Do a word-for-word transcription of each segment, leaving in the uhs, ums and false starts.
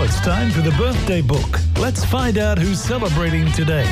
it's time for the birthday book. Let's find out who's celebrating today.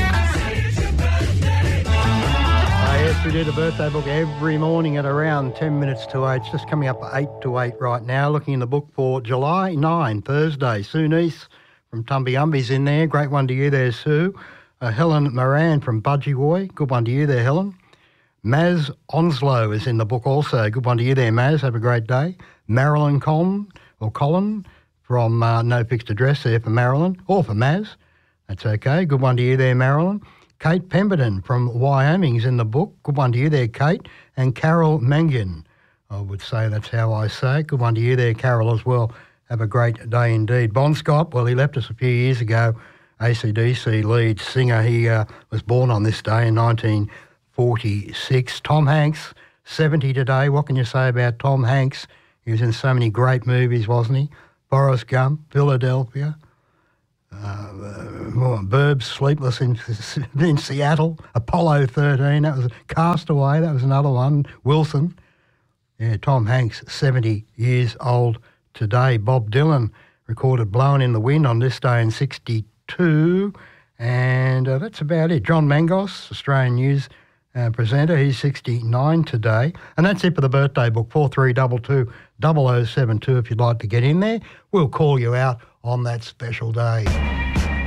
Uh, yes, we do the birthday book every morning at around ten minutes to eight. It's just coming up at eight to eight right now. Looking in the book for July ninth, Thursday. Sue Neese from Tumbyumby's in there. Great one to you there, Sue. Uh, Helen Moran from Budgewoi. Good one to you there, Helen. Maz Onslow is in the book also. Good one to you there, Maz. Have a great day. Marilyn Colin, or Colin from uh, No Fixed Address there for Marilyn, or for Maz. That's okay. Good one to you there, Marilyn. Kate Pemberton from Wyoming's in the book. Good one to you there, Kate. And Carol Mangan, I would say that's how I say it. Good one to you there, Carol, as well. Have a great day indeed. Bon Scott, well, he left us a few years ago. A C D C lead singer. He uh, was born on this day in nineteen forty-six. Tom Hanks, seventy today. What can you say about Tom Hanks? He was in so many great movies, wasn't he? Forrest Gump, Philadelphia, uh, uh, Burbs, Sleepless in, in Seattle, Apollo thirteen, that was Castaway, that was another one, Wilson. Yeah, Tom Hanks, seventy years old today. Bob Dylan recorded Blowing in the Wind on this day in sixty-two, and uh, that's about it. John Mangos, Australian news uh, presenter, he's sixty-nine today. And that's it for the birthday book, four three two two, double oh seven two if you'd like to get in there. We'll call you out on that special day.